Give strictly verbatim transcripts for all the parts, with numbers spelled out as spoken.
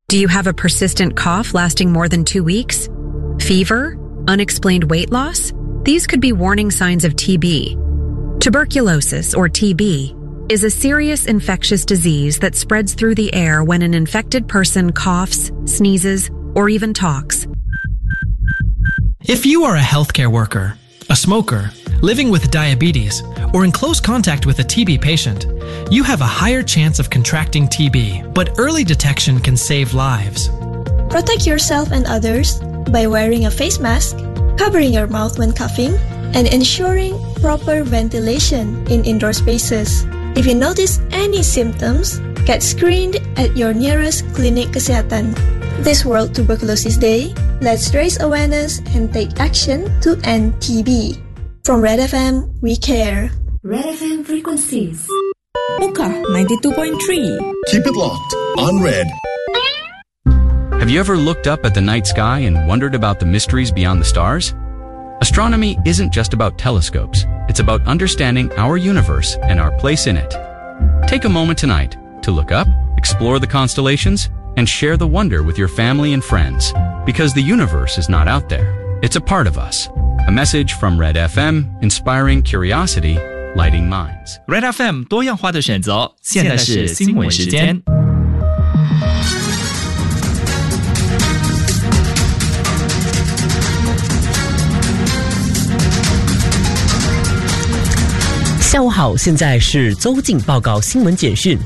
Do you have a persistent cough lasting more than two weeks? Fever? Unexplained weight loss? These could be warning signs of T B. Tuberculosis, or T B, is a serious infectious disease that spreads through the air when an infected person coughs, sneezes, or even talks. If you are a healthcare worker, a smoker, living with diabetes, or in close contact with a T B patient, you have a higher chance of contracting T B, but early detection can save lives. Protect yourself and others by wearing a face mask, covering your mouth when coughing, and ensuring proper ventilation in indoor spaces. If you notice any symptoms, get screened at your nearest Klinik Kesehatan. This World Tuberculosis Day, let's raise awareness and take action to end T B. From Red F M, we care. Red F M frequencies. Muka ninety-two point three. Keep it locked on Red. Have you ever looked up at the night sky and wondered about the mysteries beyond the stars? Astronomy isn't just about telescopes. It's about understanding our universe and our place in it. Take a moment tonight to look up, explore the constellations, and share the wonder with your family and friends. Because the universe is not out there. It's a part of us. A message from Red F M, inspiring curiosity, lighting minds. Red F M 多样化的选择，现在是新闻时间。 下午好，现在是周进报告新闻简讯。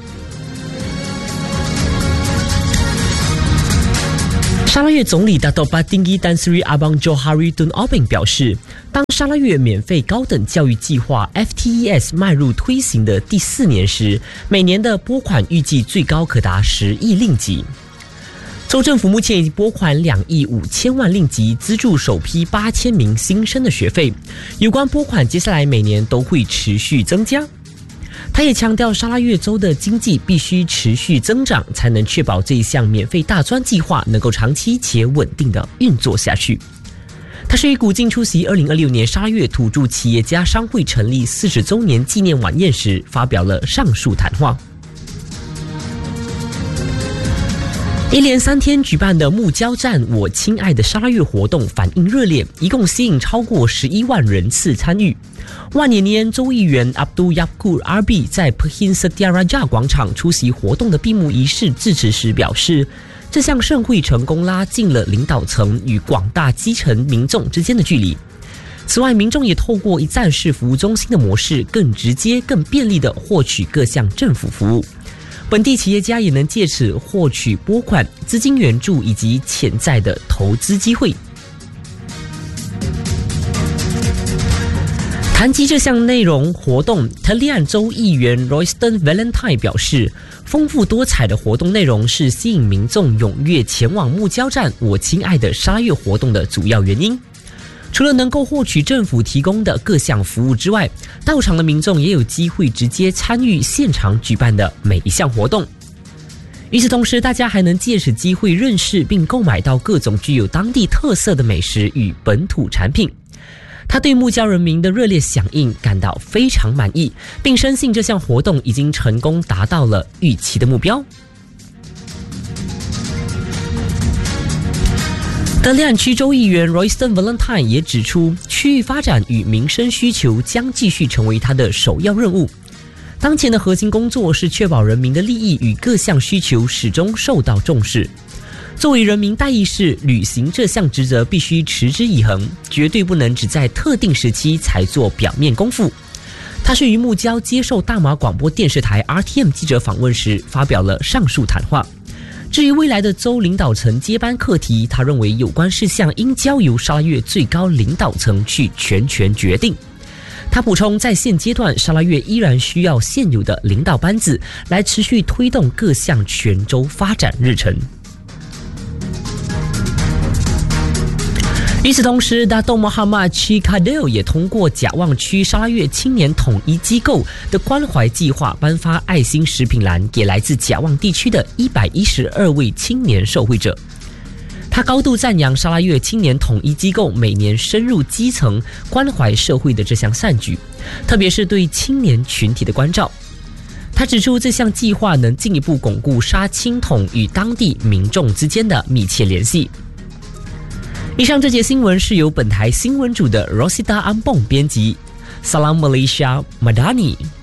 沙拉越总理 Dato' Patinggi Tan Sri Abang Johari Tun Obeng 表示，当沙拉越免费高等教育计划 F T E S 迈入推行的第四年时，每年的拨款预计最高可达十亿令吉。州政府目前已经拨款两亿五千万令吉，资助首批八千名新生的学费。有关拨款，接下来每年都会持续增加。他也强调，沙拉越州的经济必须持续增长，才能确保这一项免费大专计划能够长期且稳定的运作下去。他是于古晋出席二零二六年沙拉越土著企业家商会成立四十周年纪念晚宴时，发表了上述谈话。一连三天举办的木交站我亲爱的沙拉越活动反应热烈，一共吸引超过十一万人次参与。万年年州议员 Abdul Yaakob R B 在 Perhing Setiaraja 广场出席活动的闭幕仪式致辞时表示，这项盛会成功拉近了领导层与广大基层民众之间的距离。此外，民众也透过一站式服务中心的模式，更直接、更便利地获取各项政府服务。本地企业家也能借此获取拨款、资金援助以及潜在的投资机会。谈及这项内容活动，特利安州议员 Royston Valentine 表示，丰富多彩的活动内容是吸引民众踊跃前往木交站我亲爱的沙拉越活动的主要原因。除了能够获取政府提供的各项服务之外，到场的民众也有机会直接参与现场举办的每一项活动。与此同时，大家还能借此机会认识并购买到各种具有当地特色的美食与本土产品。他对木交人民的热烈响应感到非常满意，并深信这项活动已经成功达到了预期的目标。德利安区州议员 Royston Valentine 也指出，区域发展与民生需求将继续成为他的首要任务。当前的核心工作是确保人民的利益与各项需求始终受到重视。作为人民代议士，履行这项职责必须持之以恒，绝对不能只在特定时期才做表面功夫。他是于木交接受大马广播电视台 R T M 记者访问时发表了上述谈话。至于未来的州领导层接班课题，他认为有关事项应交由沙拉越最高领导层去全权决定。他补充，在现阶段，沙拉越依然需要现有的领导班子来持续推动各项全州发展日程。与此同时 Dato' Muhammad Sheikh Kadil 也通过甲旺区沙拉越青年统一机构的关怀计划颁发爱心食品篮给来自甲旺地区的一百一十二位青年受惠者。他高度赞扬沙拉越青年统一机构每年深入基层关怀社会的这项善举，特别是对青年群体的关照。 他指出，这项计划能进一步巩固沙青统与当地民众之间的密切联系。以上这节新闻是由本台新闻组的 Rosita Ampong 编辑 Salam Malaysia Madani